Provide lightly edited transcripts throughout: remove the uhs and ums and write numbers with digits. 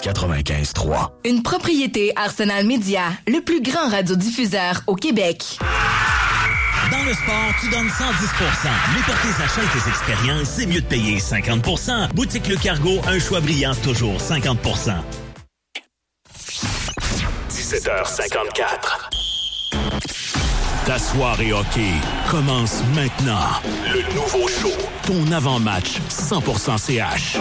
95.3. Une propriété Arsenal Media, le plus grand radiodiffuseur au Québec. Dans le sport, tu donnes 110%. Mais pour tes achats et tes expériences, c'est mieux de payer 50%. Boutique Le Cargo, un choix brillant, toujours 50%. 17h54. Ta soirée hockey commence maintenant. Le nouveau show, ton avant-match 100% CH.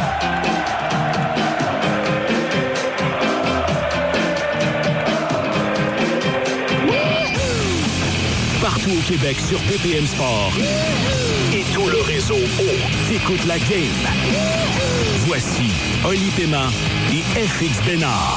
Partout au Québec sur BPM Sport et tout le réseau t'écoutes la game. Voici Oli Paiement et FX Bénard.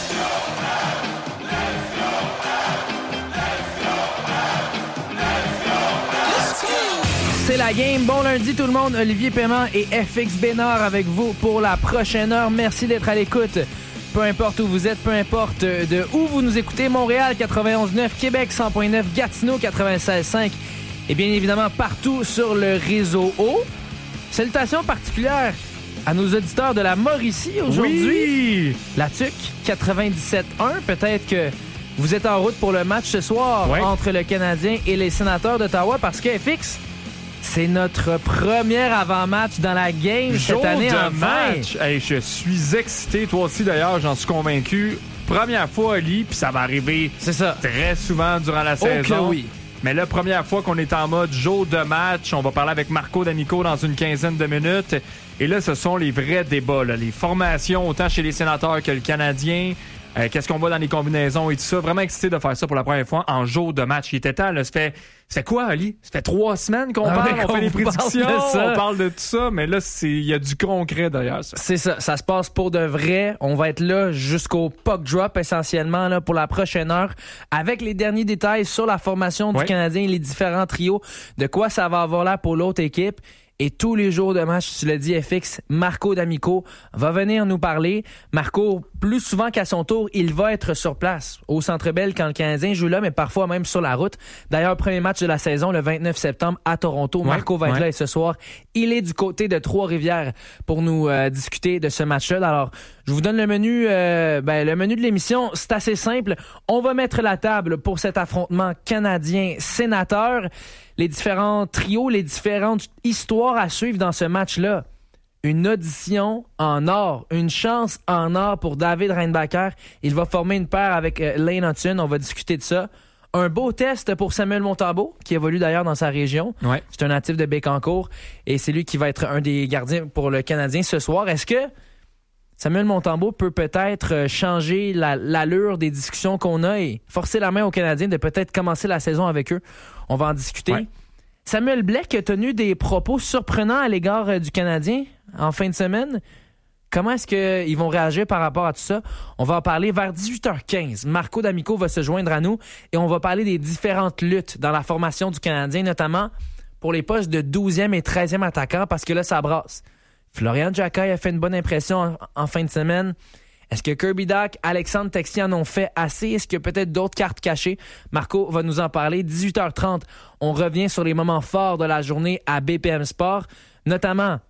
C'est la game. Bon lundi tout le monde. Olivier Paiement et FX Bénard avec vous pour la prochaine heure. Merci d'être à l'écoute. Peu importe où vous êtes, peu importe de où vous nous écoutez. Montréal 91.9, Québec 100.9, Gatineau 96.5 et bien évidemment partout sur le réseau O. Salutations particulières à nos auditeurs de la Mauricie aujourd'hui. Oui! La TUC 97.1. Peut-être que vous êtes en route pour le match ce soir entre le Canadien et les Sénateurs d'Ottawa parce que FX, c'est notre premier avant-match dans la game cette année en match. Hey, je suis excité, toi aussi d'ailleurs, j'en suis convaincu. Première fois, Oli, puis ça va arriver très souvent durant la saison. Oui. Mais la première fois qu'on est en mode jour de match, on va parler avec Marco D'Amico dans une quinzaine de minutes. Et là, ce sont les vrais débats, là. Les formations, autant chez les Sénateurs que le Canadien. Qu'est-ce qu'on voit dans les combinaisons et tout ça. Vraiment excité de faire ça pour la première fois en jour de match. Il était temps, là. Ça fait quoi, Ali? Ça fait 3 semaines qu'on parle, on fait des prédictions, on parle de tout ça, mais là, il y a du concret derrière ça. C'est ça, ça se passe pour de vrai. On va être là jusqu'au puck drop, essentiellement, là, pour la prochaine heure, avec les derniers détails sur la formation du Canadien et les différents trios, de quoi ça va avoir l'air pour l'autre équipe. Et tous les jours de match, tu l'as dit, FX, Marco D'Amico va venir nous parler. Marco, plus souvent qu'à son tour, il va être sur place au Centre Bell quand le Canadien joue là, mais parfois même sur la route. D'ailleurs, premier match de la saison, le 29 septembre à Toronto. Marco va être là et ce soir, il est du côté de Trois-Rivières pour nous discuter de ce match-là. Alors, je vous donne le menu. Le menu de l'émission, c'est assez simple. On va mettre la table pour cet affrontement canadien-sénateur. Les différents trios, les différentes histoires à suivre dans ce match-là. Une audition en or, une chance en or pour David Reinbacher. Il va former une paire avec Lane Hudson. On va discuter de ça. Un beau test pour Samuel Montembeault, qui évolue d'ailleurs dans sa région. Ouais. C'est un natif de Bécancour et c'est lui qui va être un des gardiens pour le Canadien ce soir. Est-ce que Samuel Montembeault peut peut-être changer l'allure des discussions qu'on a et forcer la main aux Canadiens de peut-être commencer la saison avec eux? On va en discuter. Ouais. Samuel Blais a tenu des propos surprenants à l'égard du Canadien en fin de semaine. Comment est-ce qu'ils vont réagir par rapport à tout ça? On va en parler vers 18h15. Marco D'Amico va se joindre à nous et on va parler des différentes luttes dans la formation du Canadien, notamment pour les postes de 12e et 13e attaquants parce que là, ça brasse. Florian Giaccai a fait une bonne impression en fin de semaine. Est-ce que Kirby Dach, Alexandre Texier en ont fait assez? Est-ce qu'il y a peut-être d'autres cartes cachées? Marco va nous en parler. 18h30, on revient sur les moments forts de la journée à BPM Sport, notamment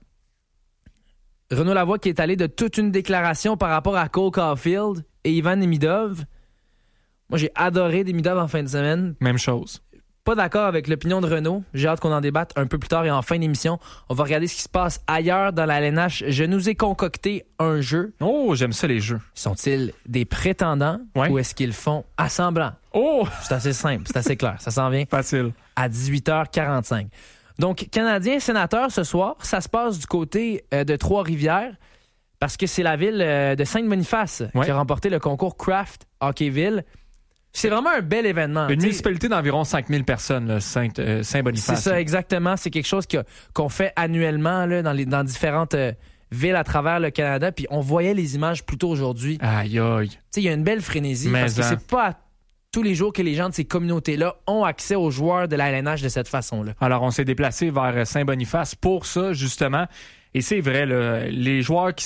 Renaud Lavoie qui est allé de toute une déclaration par rapport à Cole Caulfield et Ivan Demidov. Moi, j'ai adoré Demidov en fin de semaine. Même chose. Pas d'accord avec l'opinion de Renaud. J'ai hâte qu'on en débatte un peu plus tard et en fin d'émission. On va regarder ce qui se passe ailleurs dans la LNH. Je nous ai concocté un jeu. Oh, j'aime ça les jeux. Sont-ils des prétendants ou est-ce qu'ils font assemblant? Oh! C'est assez simple, c'est assez clair. Ça s'en vient. Facile. À 18h45. Donc, Canadien-Sénateur ce soir, ça se passe du côté de Trois-Rivières parce que c'est la ville de Saint-Boniface qui a remporté le concours Craft Hockeyville. C'est vraiment un bel événement. Une municipalité d'environ 5000 personnes, là, Saint-Boniface. C'est ça, exactement. C'est quelque chose qu'on fait annuellement là, dans différentes villes à travers le Canada. Puis on voyait les images plus tôt aujourd'hui. Aïe, aïe. Il y a une belle frénésie parce que c'est pas tous les jours que les gens de ces communautés-là ont accès aux joueurs de la LNH de cette façon-là. Alors, on s'est déplacé vers Saint-Boniface pour ça, justement. Et c'est vrai, là, les joueurs qui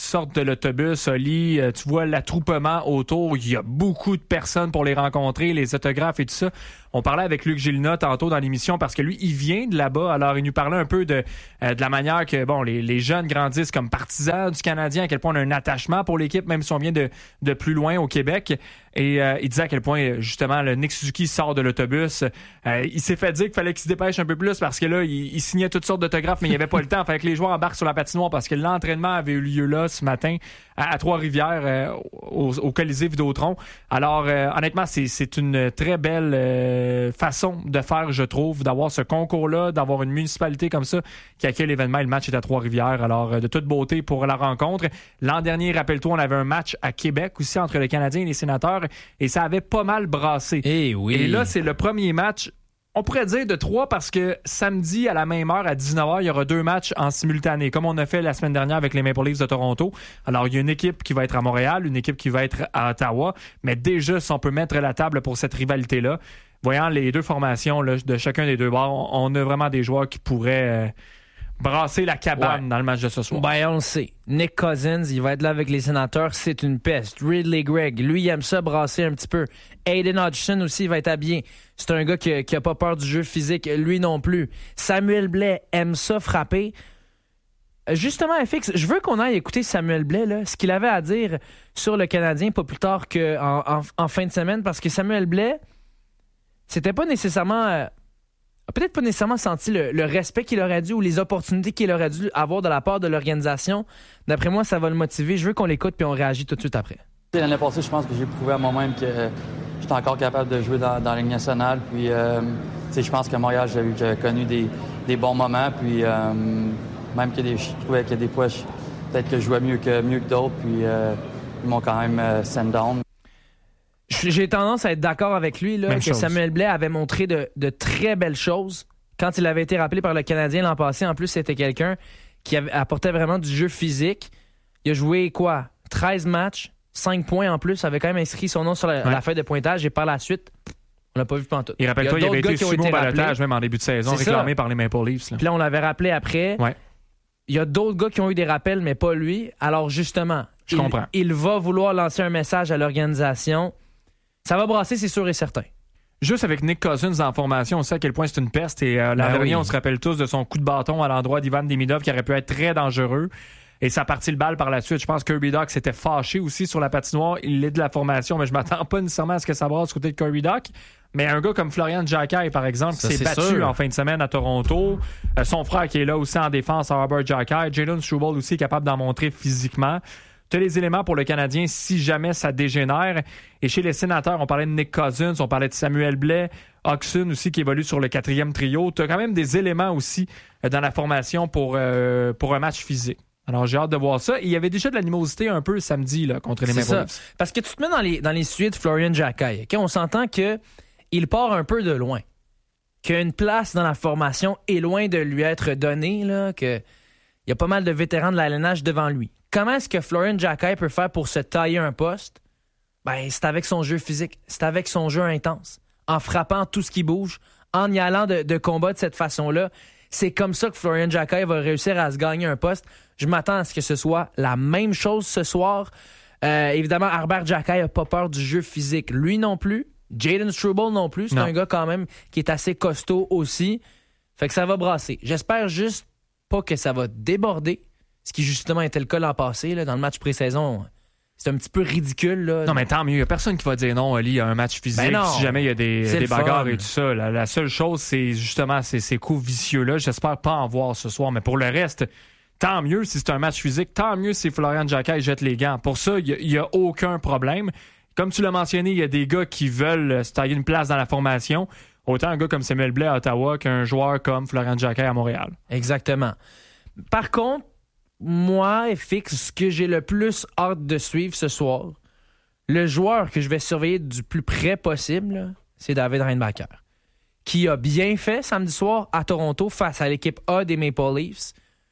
sortent de l'autobus, Oli, tu vois l'attroupement autour. Il y a beaucoup de personnes pour les rencontrer, les autographes et tout ça. On parlait avec Luc Gélina tantôt dans l'émission parce que lui, il vient de là-bas. Alors, il nous parlait un peu de la manière que les jeunes grandissent comme partisans du Canadien, à quel point on a un attachement pour l'équipe, même si on vient de plus loin au Québec. Et il disait à quel point, justement, le Nick Suzuki sort de l'autobus. Il s'est fait dire qu'il fallait qu'il se dépêche un peu plus parce que là, il signait toutes sortes d'autographes, mais il n'y avait pas le temps. Il fallait que les joueurs embarquent sur la patinoire parce que l'entraînement avait eu lieu là ce matin à Trois-Rivières, au Colisée Vidéotron. Alors, honnêtement, c'est une très belle façon de faire, je trouve, d'avoir ce concours-là, d'avoir une municipalité comme ça qui accueille l'événement. Le match est à Trois-Rivières. Alors, de toute beauté pour la rencontre. L'an dernier, rappelle-toi, on avait un match à Québec aussi entre les Canadiens et les Sénateurs et ça avait pas mal brassé. Eh oui. Et là, c'est le premier match, on pourrait dire de 3 parce que samedi à la même heure, à 19h, il y aura 2 matchs en simultané, comme on a fait la semaine dernière avec les Maple Leafs de Toronto. Alors, il y a une équipe qui va être à Montréal, une équipe qui va être à Ottawa, mais déjà, si on peut mettre la table pour cette rivalité-là, voyant les deux formations là, de chacun des deux bords, on a vraiment des joueurs qui pourraient brasser la cabane dans le match de ce soir. Ben, on le sait. Nick Cousins, il va être là avec les Sénateurs, c'est une peste. Ridley Gregg, lui, il aime ça brasser un petit peu. Aiden Hutchinson aussi, il va être habillé. C'est un gars qui a pas peur du jeu physique, lui non plus. Samuel Blais aime ça frapper. Justement, FX, je veux qu'on aille écouter Samuel Blais, là, ce qu'il avait à dire sur le Canadien, pas plus tard qu'en fin de semaine, parce que Samuel Blais, c'était pas nécessairement... peut-être pas nécessairement senti le respect qu'il aurait dû ou les opportunités qu'il aurait dû avoir de la part de l'organisation. D'après moi, ça va le motiver. Je veux qu'on l'écoute puis on réagit tout de suite après. L'année passée, je pense que j'ai prouvé à moi-même que j'étais encore capable de jouer dans la Ligue nationale. Puis, je pense qu'à Montréal, j'ai connu des bons moments. Puis, même que je trouvais que des fois, peut-être que je jouais mieux que d'autres. Puis, ils m'ont quand même send down. J'ai tendance à être d'accord avec lui là, que Samuel Blais avait montré de très belles choses quand il avait été rappelé par le Canadien l'an passé. En plus, c'était quelqu'un qui apportait vraiment du jeu physique. Il a joué 13 matchs, 5 points en plus, avait quand même inscrit son nom sur la feuille de pointage et par la suite, on l'a pas vu pantoute. Et rappelle-toi, il avait été soumis au balotage même en début de saison, réclamé par les Maple Leafs. Puis là, on l'avait rappelé après. Ouais. Il y a d'autres gars qui ont eu des rappels, mais pas lui. Alors justement, il va vouloir lancer un message à l'organisation. Ça va brasser, c'est sûr et certain. Juste avec Nick Cousins en formation, on sait à quel point c'est une peste. Et l'an dernier, on se rappelle tous de son coup de bâton à l'endroit d'Ivan Demidov qui aurait pu être très dangereux. Et ça a parti le bal par la suite. Je pense que Kirby Dach s'était fâché aussi sur la patinoire. Il est de la formation, mais je m'attends pas nécessairement à ce que ça brasse du côté de Kirby Dach. Mais un gars comme Florian Xhekaj, par exemple, qui s'est battu en fin de semaine à Toronto. Son frère qui est là aussi en défense, Robert Xhekaj. Jalen Struble aussi capable d'en montrer physiquement. Tu as les éléments pour le Canadien si jamais ça dégénère. Et chez les Sénateurs, on parlait de Nick Cousins, on parlait de Samuel Blais, Oxen aussi qui évolue sur le 4e trio. Tu as quand même des éléments aussi dans la formation pour un match physique. Alors, j'ai hâte de voir ça. Et il y avait déjà de l'animosité un peu samedi là, contre les Maple Leafs. Parce que tu te mets dans les sujets de Florian Xhekaj. Okay? On s'entend qu'il part un peu de loin. Qu'une place dans la formation est loin de lui être donnée. Il y a pas mal de vétérans de la LNH devant lui. Comment est-ce que Florian Xhekaj peut faire pour se tailler un poste? Ben, c'est avec son jeu physique. C'est avec son jeu intense. En frappant tout ce qui bouge. En y allant de combat de cette façon-là. C'est comme ça que Florian Xhekaj va réussir à se gagner un poste. Je m'attends à ce que ce soit la même chose ce soir. Évidemment, Robert Xhekaj n'a pas peur du jeu physique. Lui non plus. Jalen Struble non plus. C'est un gars quand même qui est assez costaud aussi. Fait que ça va brasser. J'espère juste pas que ça va déborder. Ce qui justement était le cas l'an passé, là, dans le match pré-saison. C'est un petit peu ridicule. Là. Non, mais tant mieux. Il n'y a personne qui va dire non, Ali, il y a un match physique. Si jamais il y a des bagarres et tout ça. La seule chose, c'est justement ces coups vicieux-là. J'espère pas en voir ce soir. Mais pour le reste, tant mieux si c'est un match physique. Tant mieux si Florian Xhekaj jette les gants. Pour ça, il n'y a aucun problème. Comme tu l'as mentionné, il y a des gars qui veulent se tailler une place dans la formation. Autant un gars comme Samuel Blais à Ottawa qu'un joueur comme Florian Xhekaj à Montréal. Exactement. Par contre, moi, FX, ce que j'ai le plus hâte de suivre ce soir, le joueur que je vais surveiller du plus près possible, là, c'est David Reinbacher, qui a bien fait samedi soir à Toronto face à l'équipe A des Maple Leafs.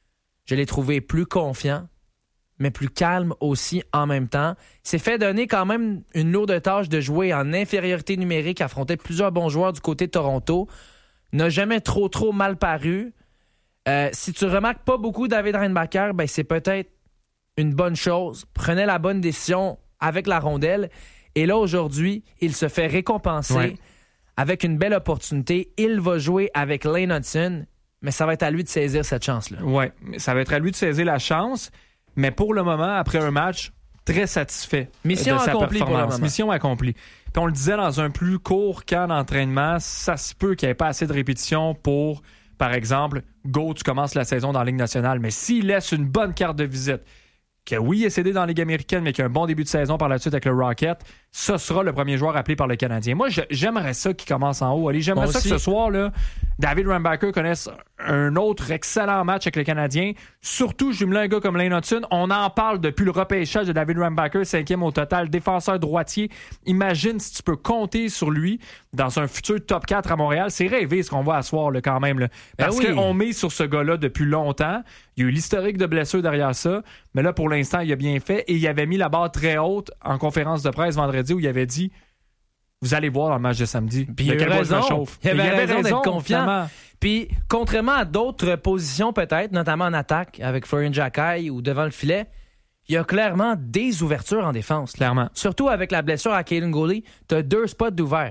Je l'ai trouvé plus confiant, mais plus calme aussi en même temps. Il s'est fait donner quand même une lourde tâche de jouer en infériorité numérique, affronter plusieurs bons joueurs du côté de Toronto. N'a jamais trop mal paru. Si tu remarques pas beaucoup David Reinbacher, ben c'est peut-être une bonne chose, prenait la bonne décision avec la rondelle. Et là, aujourd'hui, il se fait récompenser avec une belle opportunité. Il va jouer avec Lane Hutson, mais ça va être à lui de saisir cette chance-là. Oui, ça va être à lui de saisir la chance, mais pour le moment, après un match, très satisfait Mission de sa accomplie performance. pour le moment. Mission accomplie. Puis on le disait, dans un plus court camp d'entraînement, ça se peut qu'il n'y ait pas assez de répétitions pour, par exemple, go, tu commences la saison dans la Ligue nationale, mais s'il laisse une bonne carte de visite, que oui, il est cédé dans la Ligue américaine, mais qui a un bon début de saison par la suite avec le Rocket, ça sera le premier joueur appelé par le Canadien. Moi, j'aimerais ça qu'il commence en haut. Allez, j'aimerais ça que ce soir, là, David Rambacker connaisse un autre excellent match avec le Canadien. Surtout, jumelant un gars comme Lane Hutson. On en parle depuis le repêchage de David Rambacker, 5e au total, défenseur droitier. Imagine si tu peux compter sur lui dans un futur top 4 à Montréal. C'est rêvé ce qu'on voit à soir là, quand même. Là. Parce qu'on met sur ce gars-là depuis longtemps. Il y a eu l'historique de blessures derrière ça. Mais là, pour l'instant, il a bien fait. Et il avait mis la barre très haute en conférence de presse vendredi où il avait dit « Vous allez voir dans le match de samedi. » Puis il avait raison d'être confiant. Finalement. Puis, contrairement à d'autres positions peut-être, notamment en attaque avec Florian Jacquet ou devant le filet, il y a clairement des ouvertures en défense. Clairement. Surtout avec la blessure à Caden Goulet, tu as 2 spots d'ouvert.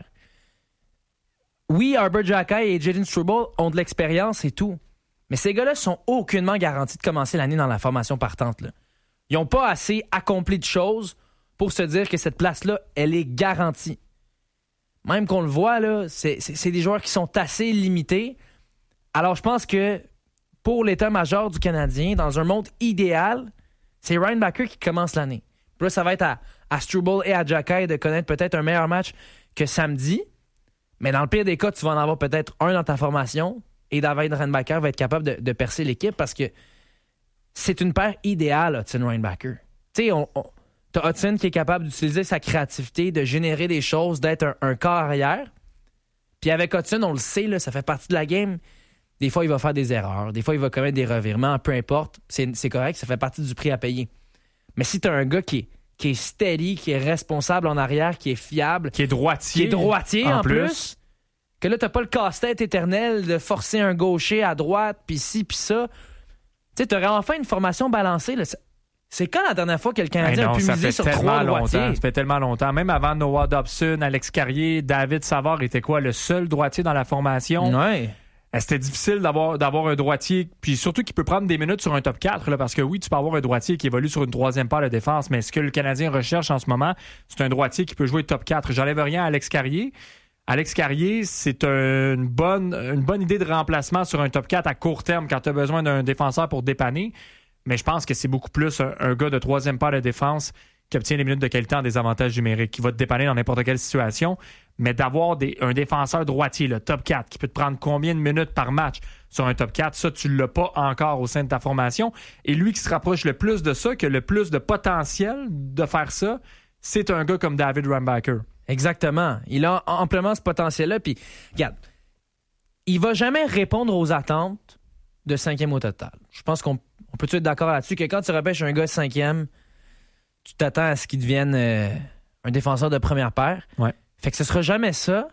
Oui, Arbor Jacquet et Jaden Struble ont de l'expérience et tout, mais ces gars-là sont aucunement garantis de commencer l'année dans la formation partante. Là. Ils n'ont pas assez accompli de choses pour se dire que cette place-là, elle est garantie. Même qu'on le voit, là, c'est des joueurs qui sont assez limités. Alors, je pense que pour l'état-major du Canadien, dans un monde idéal, c'est Ryan Backer qui commence l'année. Puis là, ça va être à Struble et à Jacquet de connaître peut-être un meilleur match que samedi. Mais dans le pire des cas, tu vas en avoir peut-être un dans ta formation et David Reinbacker va être capable de percer l'équipe parce que c'est une paire idéale, Hutson-Reinbacker. Tu sais, t'as Hutson qui est capable d'utiliser sa créativité, de générer des choses, d'être un corps arrière. Puis avec Hutson, on le sait, là, ça fait partie de la game. Des fois, il va faire des erreurs. Des fois, il va commettre des revirements. Peu importe. C'est correct. Ça fait partie du prix à payer. Mais si tu as un gars qui est steady, qui est responsable en arrière, qui est fiable... Qui est droitier. En plus. Que là, t'as pas le casse-tête éternel de forcer un gaucher à droite, puis ci, puis ça. Tu sais, t'aurais enfin une formation balancée. Là. C'est quand la dernière fois que le Canadien a pu miser sur 3 droitiers? Ça fait tellement longtemps. Même avant Noah Dobson, Alex Carrier, David Savard était quoi? Le seul droitier dans la formation. Ouais. C'était difficile d'avoir un droitier, puis surtout qui peut prendre des minutes sur un top 4, là, parce que oui, tu peux avoir un droitier qui évolue sur une 3e paire de défense, mais ce que le Canadien recherche en ce moment, c'est un droitier qui peut jouer top 4. J'enlève rien à Alex Carrier. Alex Carrier, c'est une bonne idée de remplacement sur un top 4 à court terme quand tu as besoin d'un défenseur pour dépanner, mais je pense que c'est beaucoup plus un gars de 3e paire de défense qui obtient des minutes de qualité en désavantage numérique, qui va te dépanner dans n'importe quelle situation. Mais d'avoir un défenseur droitier, le top 4, qui peut te prendre combien de minutes par match sur un top 4, ça, tu ne l'as pas encore au sein de ta formation. Et lui qui se rapproche le plus de ça, qui a le plus de potentiel de faire ça, c'est un gars comme David Rambacker. Exactement. Il a amplement ce potentiel-là. Puis, regarde, il va jamais répondre aux attentes de 5e au total. Je pense qu'on peut être d'accord là-dessus que quand tu repêches un gars 5e, tu t'attends à ce qu'il devienne un défenseur de première paire. Ouais. Fait que ce sera jamais ça.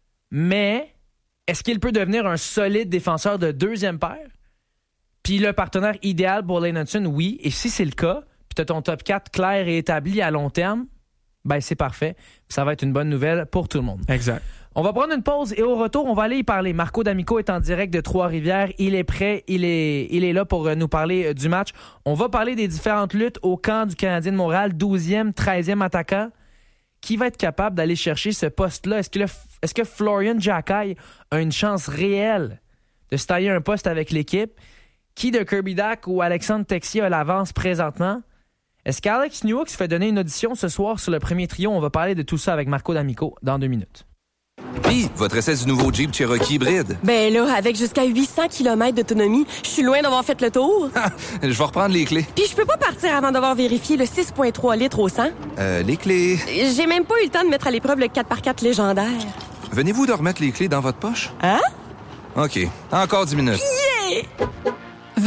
Mais est-ce qu'il peut devenir un solide défenseur de 2e paire? Puis le partenaire idéal pour Lane Hutson, oui. Et si c'est le cas, puis tu as ton top 4 clair et établi à long terme, ben c'est parfait. Puis ça va être une bonne nouvelle pour tout le monde. Exact. On va prendre une pause et au retour, on va aller y parler. Marco D'Amico est en direct de Trois-Rivières. Il est prêt. Il est là pour nous parler du match. On va parler des différentes luttes au camp du Canadien de Montréal. 12e, 13e attaquant. Qui va être capable d'aller chercher ce poste-là? Est-ce que Florian Jacquet a une chance réelle de se tailler un poste avec l'équipe? Qui de Kirby Dach ou Alexandre Texier a l'avance présentement? Est-ce qu'Alex Newhook se fait donner une audition ce soir sur le premier trio? On va parler de tout ça avec Marco D'Amico dans 2 minutes. Puis, votre essai du nouveau Jeep Cherokee hybride. Ben là, avec jusqu'à 800 km d'autonomie, je suis loin d'avoir fait le tour. Je vais reprendre les clés. Puis je peux pas partir avant d'avoir vérifié le 6,3 litres au 100. Les clés. J'ai même pas eu le temps de mettre à l'épreuve le 4x4 légendaire. Venez-vous de remettre les clés dans votre poche? Hein? OK. Encore 10 minutes. Yeah!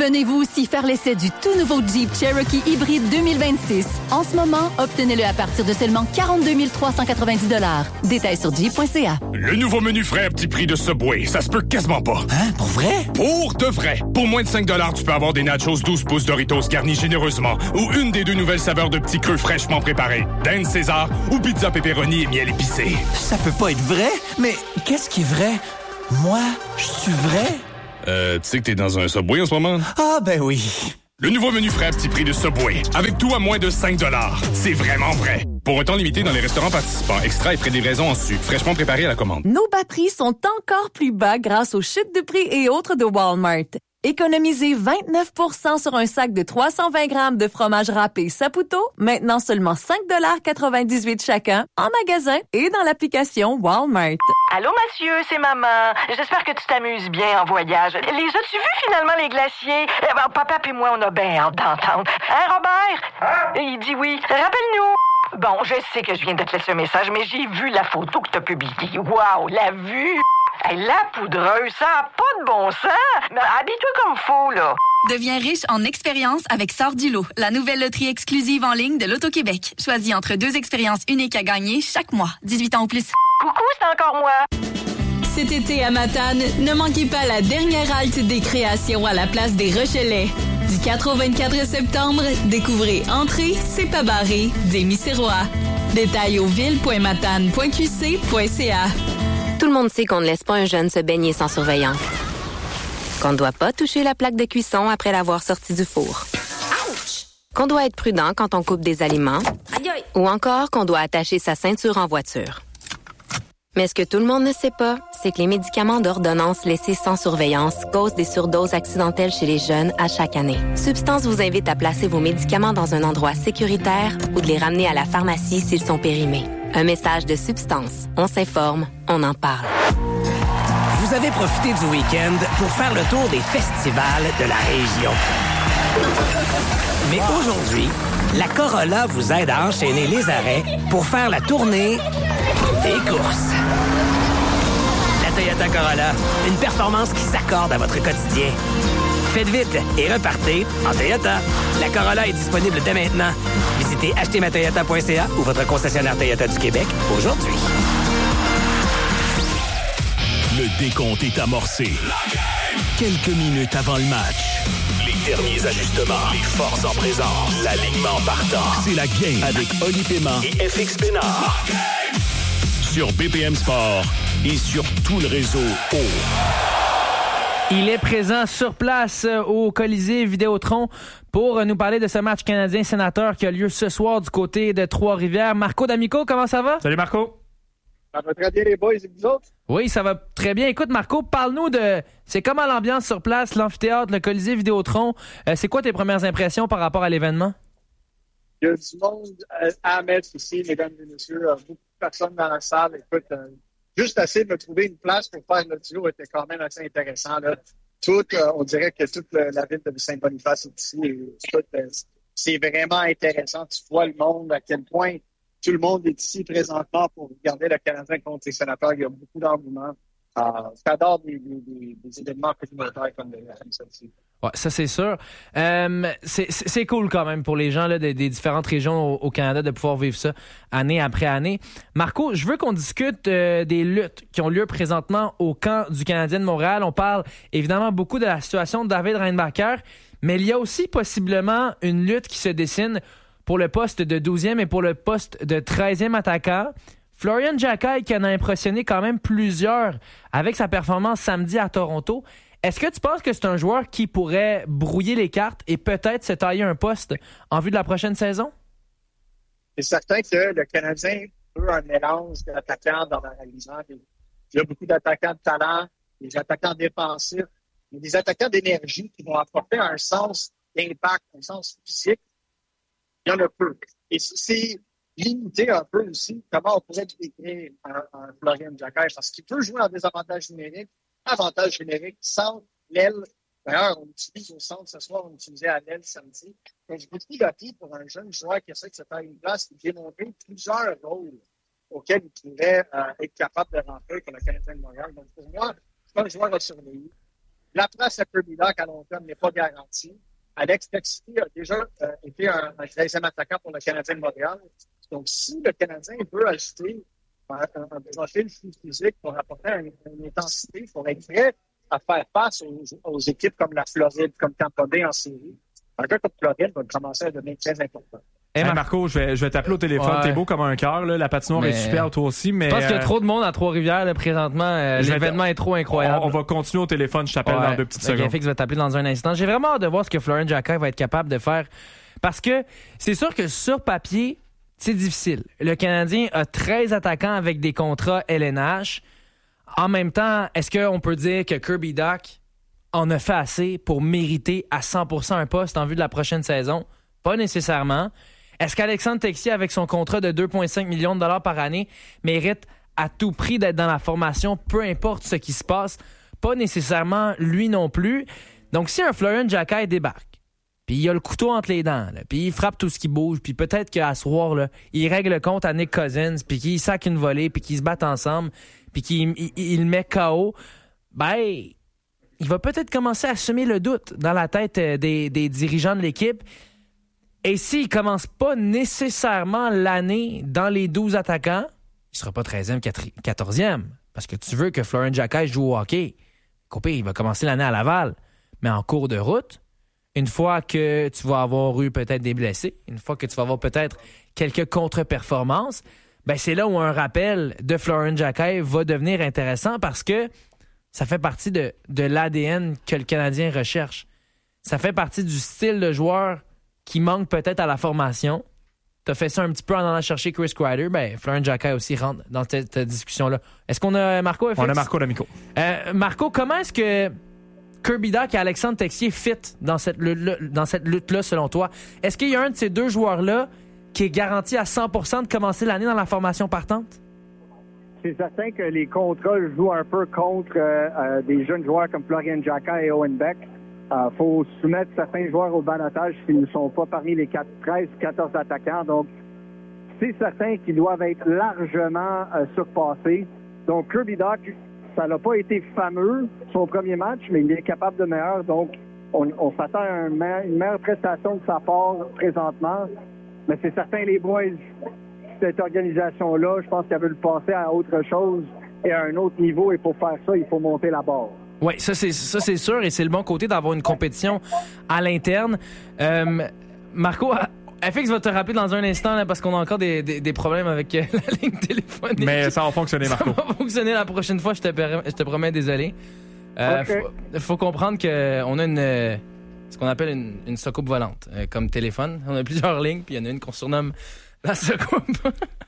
Venez vous aussi faire l'essai du tout nouveau Jeep Cherokee hybride 2026. En ce moment, obtenez-le à partir de seulement 42 390 $. Détails sur jeep.ca. Le nouveau menu frais à petit prix de Subway, ça se peut quasiment pas. Hein? Pour vrai? Pour de vrai. Pour moins de 5 $, tu peux avoir des nachos 12 pouces Doritos garnis généreusement ou une des 2 nouvelles saveurs de petits creux fraîchement préparés. Dinde César ou pizza pepperoni et miel épicé. Ça peut pas être vrai? Mais qu'est-ce qui est vrai? Moi, je suis vrai? Tu sais que t'es dans un Subway en ce moment? Ah, ben oui. Le nouveau menu frais à petit prix de Subway. Avec tout à moins de 5 $. C'est vraiment vrai. Pour un temps limité dans les restaurants participants. Extra et frais de livraison en su. Fraîchement préparé à la commande. Nos bas prix sont encore plus bas grâce aux chutes de prix et autres de Walmart. Économisez 29 % sur un sac de 320 grammes de fromage râpé Saputo, maintenant seulement 5,98 $ chacun, en magasin et dans l'application Walmart. Allô, monsieur, c'est maman. J'espère que tu t'amuses bien en voyage. Les as-tu vus finalement, les glaciers? Papa et moi, on a bien hâte d'entendre. Hein, Robert? Il dit oui. Rappelle-nous. Bon, je sais que je viens de te laisser un message, mais j'ai vu la photo que t'as publiée. Wow, la vue! Hey, la poudreuse, ça n'a pas de bon sens! Mais habille-toi comme faut, là! Deviens riche en expériences avec Sort du lot, la nouvelle loterie exclusive en ligne de l'Auto-Québec. Choisis entre 2 expériences uniques à gagner chaque mois. 18 ans ou plus. Coucou, c'est encore moi! Cet été à Matane, ne manquez pas la dernière halte des créations à la place des Rochelais. Du 4 au 24 septembre, découvrez Entrée, c'est pas barré, des Missérois. Détails au ville.matane.qc.ca. Tout le monde sait qu'on ne laisse pas un jeune se baigner sans surveillance. Qu'on ne doit pas toucher la plaque de cuisson après l'avoir sorti du four. Ouch! Qu'on doit être prudent quand on coupe des aliments. Aïe aïe! Ou encore qu'on doit attacher sa ceinture en voiture. Mais ce que tout le monde ne sait pas, c'est que les médicaments d'ordonnance laissés sans surveillance causent des surdoses accidentelles chez les jeunes à chaque année. Substance vous invite à placer vos médicaments dans un endroit sécuritaire ou de les ramener à la pharmacie s'ils sont périmés. Un message de Substance. On s'informe, on en parle. Vous avez profité du week-end pour faire le tour des festivals de la région. Mais aujourd'hui, la Corolla vous aide à enchaîner les arrêts pour faire la tournée des courses. La Toyota Corolla, une performance qui s'accorde à votre quotidien. Faites vite et repartez en Toyota. La Corolla est disponible dès maintenant. Visitez achetermatoyota.ca ou votre concessionnaire Toyota du Québec aujourd'hui. Le décompte est amorcé. Quelques minutes avant le match. Les derniers ajustements. Les forces en présence. L'alignement partant. C'est la game avec Oli Paiement et FX Pénard. Sur BPM Sport et sur tout le réseau O. Il est présent sur place au Colisée Vidéotron pour nous parler de ce match canadien-sénateur qui a lieu ce soir du côté de Trois-Rivières. Marco D'Amico, comment ça va? Salut Marco. Ça va très bien les boys et vous autres? Oui, ça va très bien. Écoute Marco, parle-nous de... C'est comment l'ambiance sur place, l'amphithéâtre, le Colisée Vidéotron. C'est quoi tes premières impressions par rapport à l'événement? Il y a du monde à mettre ici, mesdames et messieurs. Beaucoup de personnes dans la salle. Écoute, juste assez de me trouver une place pour faire le duo était quand même assez intéressant. Là. On dirait que toute la ville de Saint-Boniface est ici. C'est vraiment intéressant. Tu vois le monde, à quel point tout le monde est ici présentement pour regarder le Canadien contre les Sénateurs. Il y a beaucoup d'engouement. J'adore des événements communautaires comme celle-ci. Ouais, ça c'est sûr. C'est cool quand même pour les gens là, des différentes régions au Canada de pouvoir vivre ça année après année. Marco, je veux qu'on discute des luttes qui ont lieu présentement au camp du Canadien de Montréal. On parle évidemment beaucoup de la situation de David Reinbacher, mais il y a aussi possiblement une lutte qui se dessine pour le poste de 12e et pour le poste de 13e attaquant. Florian Jacquet qui en a impressionné quand même plusieurs avec sa performance samedi à Toronto. Est-ce que tu penses que c'est un joueur qui pourrait brouiller les cartes et peut-être se tailler un poste en vue de la prochaine saison? C'est certain que le Canadien veut un mélange d'attaquants dans la réalisation. Il y a beaucoup d'attaquants de talent, des attaquants défensifs, mais des attaquants d'énergie qui vont apporter un sens d'impact, un sens physique. Il y en a peu. Et c'est limité un peu aussi comment on pourrait décrire un Florian Jacquet, parce qu'il peut jouer en désavantage numérique, avantage numérique, centre, l'aile. D'ailleurs, on utilise au centre ce soir, on utilisait à l'aile samedi. Donc, j'ai beaucoup d'appui pour un jeune joueur qui essaie de se faire une place et démontrer plusieurs rôles auxquels il pourrait être capable de rentrer pour le Canadien de Montréal. Donc, pour moi, c'est un joueur à surveiller. La place à Kirby Dach à long terme n'est pas garantie. Alex Texier a déjà été un 13e attaquant pour le Canadien de Montréal. Donc, si le Canadien veut ajouter un profil physique pour apporter une intensité, il faudrait être prêt à faire face aux équipes comme la Floride, comme Tampa Bay en série. Un gars comme Floride va commencer à devenir très important. Hey Marco, je vais t'appeler au téléphone. Ouais. T'es beau comme un cœur, là. La patinoire est super, toi aussi. Mais je pense qu'il y a trop de monde à Trois-Rivières là, présentement. L'événement est trop incroyable. On va continuer au téléphone. Je t'appelle dans 2 petites secondes. Fix va t'appeler dans un instant. J'ai vraiment hâte de voir ce que Florent Jacquet va être capable de faire. Parce que c'est sûr que sur papier, c'est difficile. Le Canadien a 13 attaquants avec des contrats LNH. En même temps, est-ce qu'on peut dire que Kirby Dach en a fait assez pour mériter à 100% un poste en vue de la prochaine saison? Pas nécessairement. Est-ce qu'Alexandre Texier, avec son contrat de 2,5 millions de dollars par année, mérite à tout prix d'être dans la formation, peu importe ce qui se passe? Pas nécessairement lui non plus. Donc, si un Florent Jacquet débarque, puis il a le couteau entre les dents, puis il frappe tout ce qui bouge, puis peut-être qu'à ce soir, là, il règle le compte à Nick Cousins, puis qu'il sac une volée, puis qu'ils se battent ensemble, puis qu'il le met KO, ben, il va peut-être commencer à semer le doute dans la tête des dirigeants de l'équipe. Et s'il commence pas nécessairement l'année dans les 12 attaquants, il sera pas 13e, 14e. Parce que tu veux que Florent Jacquet joue au hockey. Copé, il va commencer l'année à Laval. Mais en cours de route, une fois que tu vas avoir eu peut-être des blessés, une fois que tu vas avoir peut-être quelques contre-performances, ben c'est là où un rappel de Florent Jacquet va devenir intéressant parce que ça fait partie de l'ADN que le Canadien recherche. Ça fait partie du style de joueur qui manque peut-être à la formation. Tu as fait ça un petit peu en allant chercher Chris Kreider. Ben, Florent Jacquet aussi rentre dans cette discussion-là. Est-ce qu'on a Marco? FX? On a Marco d'Amico. Marco, comment est-ce que Kirby Dach et Alexandre Texier fit dans cette lutte-là, selon toi? Est-ce qu'il y a un de ces deux joueurs-là qui est garanti à 100% de commencer l'année dans la formation partante? C'est certain que les contrats jouent un peu contre des jeunes joueurs comme Florent Jacquet et Owen Beck. Faut soumettre certains joueurs au balotage s'ils ne sont pas parmi les 13 ou 14 attaquants. Donc, c'est certain qu'ils doivent être largement surpassés. Donc, Kirby Dach, ça n'a pas été fameux, son premier match, mais il est capable de meilleur. Donc, on s'attend à une meilleure prestation de sa part présentement. Mais c'est certain, les boys, cette organisation-là, je pense qu'elle veut le passer à autre chose et à un autre niveau. Et pour faire ça, il faut monter la barre. Oui, ça c'est sûr, et c'est le bon côté d'avoir une compétition à l'interne. Marco, FX va te rappeler dans un instant là, parce qu'on a encore des problèmes avec la ligne téléphonique. Mais ça va fonctionner, Marco. Ça va fonctionner la prochaine fois, je te promets, désolé. Okay. Faut comprendre qu'on a ce qu'on appelle une soucoupe volante comme téléphone. On a plusieurs lignes, puis il y en a une qu'on surnomme la soucoupe.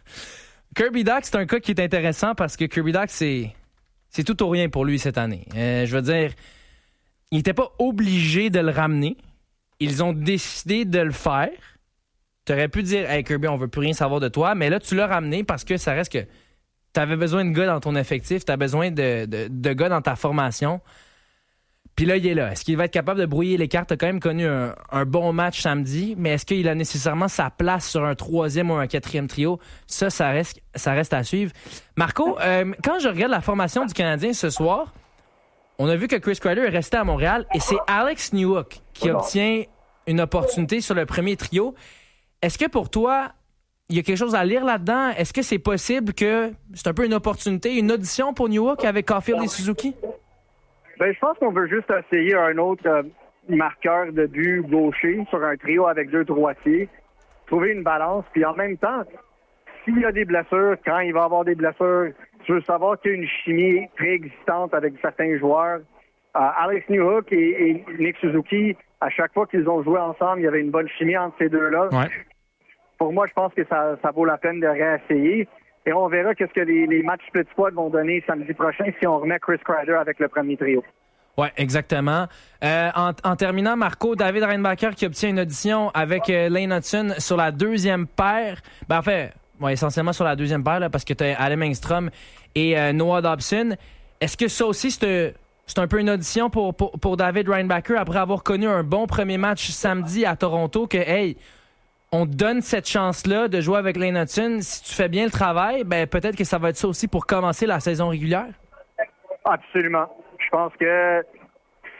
Kirby Dach, c'est un cas qui est intéressant parce que Kirby Dach, c'est tout ou rien pour lui cette année. Je veux dire, il n'était pas obligé de le ramener. Ils ont décidé de le faire. Tu aurais pu dire « Hey Kirby, on veut plus rien savoir de toi », mais là, tu l'as ramené parce que ça reste que tu avais besoin de gars dans ton effectif, tu as besoin de gars dans ta formation. Puis là, il est là. Est-ce qu'il va être capable de brouiller les cartes? Tu as quand même connu un bon match samedi, mais est-ce qu'il a nécessairement sa place sur un 3e ou un 4e trio? Ça reste à suivre. Marco, quand je regarde la formation du Canadien ce soir, on a vu que Chris Kreider est resté à Montréal et c'est Alex Newhook qui obtient une opportunité sur le premier trio. Est-ce que pour toi, il y a quelque chose à lire là-dedans? Est-ce que c'est possible que c'est un peu une opportunité, une audition pour Newhook avec Caulfield et Suzuki? Ben, je pense qu'on veut juste essayer un autre marqueur de but gaucher sur un trio avec 2 droitiers, trouver une balance, puis en même temps, s'il y a des blessures, quand il va y avoir des blessures, je veux savoir qu'il y a une chimie préexistante avec certains joueurs. Alex Newhook et Nick Suzuki, à chaque fois qu'ils ont joué ensemble, il y avait une bonne chimie entre ces deux-là. Ouais. Pour moi, je pense que ça vaut la peine de réessayer. Et on verra qu'est-ce que les matchs split squad vont donner samedi prochain si on remet Chris Kreider avec le premier trio. Oui, exactement. En terminant, Marco, David Reinbacher qui obtient une audition avec Lane Hutson sur la 2e paire. Ben, en fait, essentiellement sur la 2e paire, là, parce que tu as Adam Engstrom et Noah Dobson. Est-ce que ça aussi, c'est un peu une audition pour David Reinbacher après avoir connu un bon premier match samedi à Toronto que, hey, on te donne cette chance-là de jouer avec Lane Hutson. Si tu fais bien le travail, ben peut-être que ça va être ça aussi pour commencer la saison régulière? Absolument. Je pense que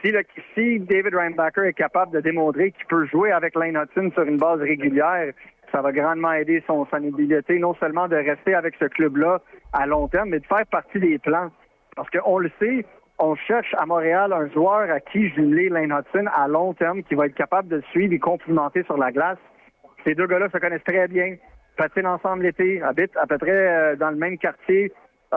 Si David Reinbacher est capable de démontrer qu'il peut jouer avec Lane Hutson sur une base régulière, ça va grandement aider son habilité non seulement de rester avec ce club-là à long terme, mais de faire partie des plans. Parce qu'on le sait, on cherche à Montréal un joueur à qui jumeler Lane Hutson à long terme, qui va être capable de suivre et complimenter sur la glace. Ces deux gars-là se connaissent très bien, patinent ensemble l'été, habitent à peu près dans le même quartier.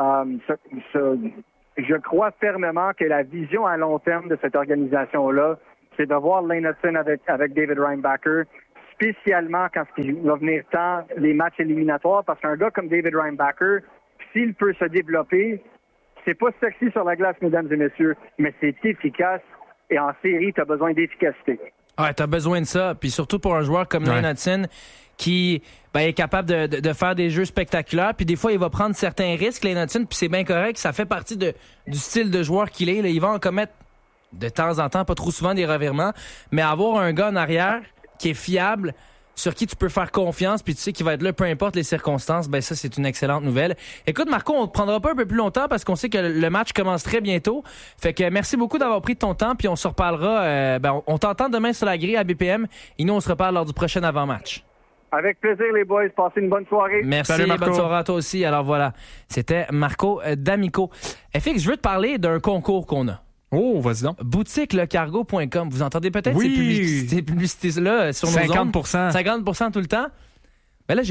Je crois fermement que la vision à long terme de cette organisation-là, c'est de voir Lane Hutson avec David Reinbacher, spécialement quand il va venir temps des matchs éliminatoires, parce qu'un gars comme David Reinbacher, s'il peut se développer, c'est pas sexy sur la glace, mesdames et messieurs, mais c'est efficace, et en série, tu as besoin d'efficacité. Ouais, t'as besoin de ça, puis surtout pour un joueur comme Lane Hutson qui est capable de faire des jeux spectaculaires, puis des fois il va prendre certains risques, Lane Hutson, puis c'est bien correct, ça fait partie du style de joueur qu'il est. Là, il va en commettre de temps en temps, pas trop souvent, des revirements, mais avoir un gars en arrière qui est fiable, sur qui tu peux faire confiance, puis tu sais qu'il va être là peu importe les circonstances, ben ça, c'est une excellente nouvelle. Écoute, Marco, on te prendra pas un peu plus longtemps parce qu'on sait que le match commence très bientôt. Fait que merci beaucoup d'avoir pris de ton temps, puis on se reparlera. On t'entend demain sur la grille à BPM, et nous, on se reparle lors du prochain avant-match. Avec plaisir, les boys. Passez une bonne soirée. Merci, salut, Marco. Bonne soirée à toi aussi. Alors voilà, c'était Marco D'Amico. FX, je veux te parler d'un concours qu'on a. Oh, vas-y donc. Boutiquelecargo.com. Vous entendez peut-être ces publicités-là sur nos 50%. 50% tout le temps. Ben là, j'ai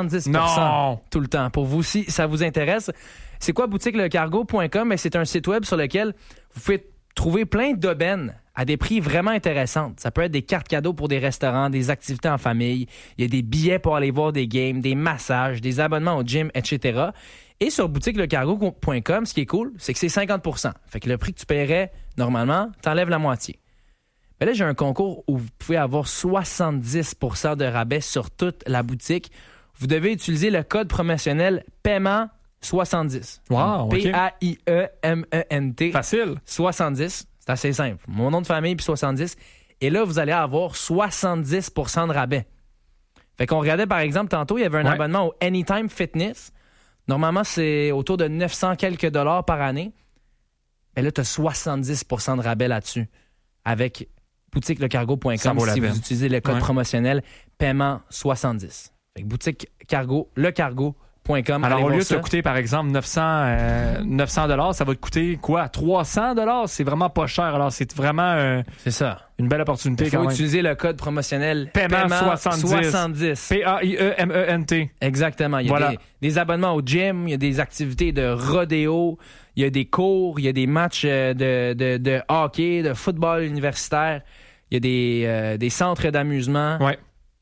70% tout le temps. Pour vous, si ça vous intéresse. C'est quoi boutiquelecargo.com? Ben, c'est un site web sur lequel vous pouvez trouver plein d'aubaines à des prix vraiment intéressants. Ça peut être des cartes cadeaux pour des restaurants, des activités en famille. Il y a des billets pour aller voir des games, des massages, des abonnements au gym, etc. Et sur boutiquelecargo.com, ce qui est cool, c'est que c'est 50%. Fait que le prix que tu paierais, normalement, t'enlèves la moitié. Mais là, j'ai un concours où vous pouvez avoir 70% de rabais sur toute la boutique. Vous devez utiliser le code promotionnel paiement 70. Wow, okay. P-A-I-E-M-E-N-T. Facile. 70. C'est assez simple. Mon nom de famille puis 70. Et là, vous allez avoir 70% de rabais. Fait qu'on regardait, par exemple, tantôt, il y avait un abonnement au Anytime Fitness. Normalement, c'est autour de 900 quelques dollars par année. Mais là, tu as 70% de rabais là-dessus avec boutiquelecargo.com si vous utilisez le code promotionnel paiement 70. Fait que boutique cargo, lecargo.com. Alors, au lieu de te coûter, par exemple, 900 $, ça va te coûter quoi? 300 $? C'est vraiment pas cher. Alors, c'est vraiment c'est ça. Une belle opportunité quand même. Il faut utiliser le code promotionnel paiement 70. P-A-I-E-M-E-N-T. Exactement. Il y a des abonnements au gym, il y a des activités de rodéo, il y a des cours, il y a des matchs de hockey, de football universitaire, il y a des centres d'amusement. Ouais.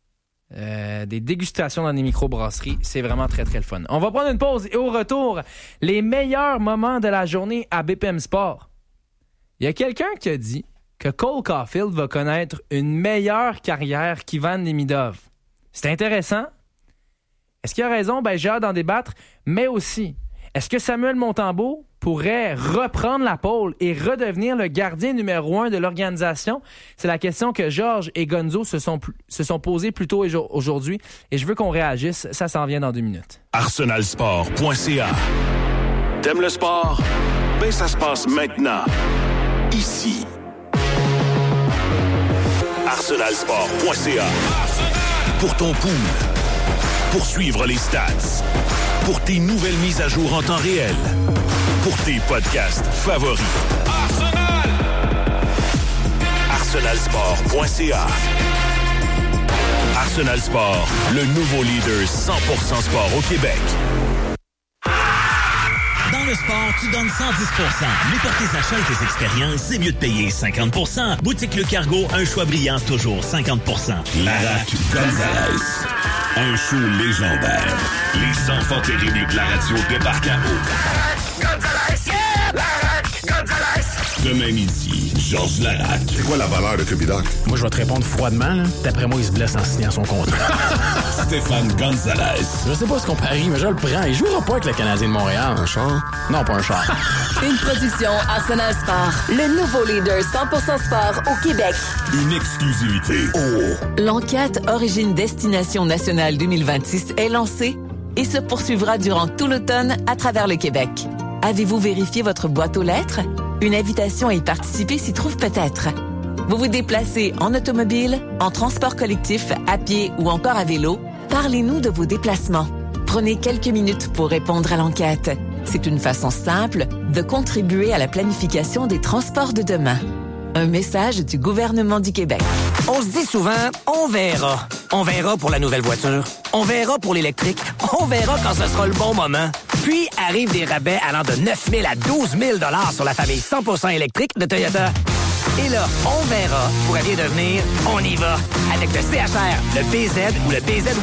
Des dégustations dans des microbrasseries. C'est vraiment très, très le fun. On va prendre une pause et au retour, les meilleurs moments de la journée à BPM Sport. Il y a quelqu'un qui a dit que Cole Caulfield va connaître une meilleure carrière qu'Ivan Demidov. C'est intéressant. Est-ce qu'il a raison? Ben, j'ai hâte d'en débattre. Mais aussi, est-ce que Samuel Montembeault pourrait reprendre la pole et redevenir le gardien numéro 1 de l'organisation? C'est la question que Georges et Gonzo se sont posées plus tôt aujourd'hui. Et je veux qu'on réagisse. Ça s'en vient dans 2 minutes. Arsenalsport.ca. T'aimes le sport? Ben, ça se passe maintenant. Ici. Arsenalsport.ca. Pour ton pool. Pour suivre les stats. Pour tes nouvelles mises à jour en temps réel. Pour tes podcasts favoris. Arsenalsport.ca. Arsenal Sport, le nouveau leader 100% sport au Québec. Dans le sport, tu donnes 110%. Mais pour tes achats et tes expériences, c'est mieux de payer 50%. Boutique Le Cargo, un choix brillant, toujours 50%. Larac Gonzalez. Un show légendaire. Les enfants terribles de la radio débarquent à eau. Gonzalez! Yeah! Larac Gonzalez! Demain midi, Georges Larac. C'est quoi la valeur de Cubidoc? Moi, je vais te répondre froidement. Là. D'après moi, il se blesse en signant son contrat. Stéphane Gonzalez. Je sais pas ce qu'on parie, mais je le prends. Il jouera pas avec le Canadien de Montréal. Un char? Non, pas un char. Une production Arsenal Sport. Le nouveau leader 100% sport au Québec. Une exclusivité. Oh! L'enquête Origine-Destination Nationale 2026 est lancée et se poursuivra durant tout l'automne à travers le Québec. Avez-vous vérifié votre boîte aux lettres? Une invitation à y participer s'y trouve peut-être. Vous vous déplacez en automobile, en transport collectif, à pied ou encore à vélo? Parlez-nous de vos déplacements. Prenez quelques minutes pour répondre à l'enquête. C'est une façon simple de contribuer à la planification des transports de demain. Un message du gouvernement du Québec. On se dit souvent, on verra. On verra pour la nouvelle voiture. On verra pour l'électrique. On verra quand ce sera le bon moment. Puis arrivent des rabais allant de 9 000 à 12 000 $ sur la famille 100% électrique de Toyota. Et là, on verra pourrait bien devenir on y va. Avec le CHR, le BZ ou le BZ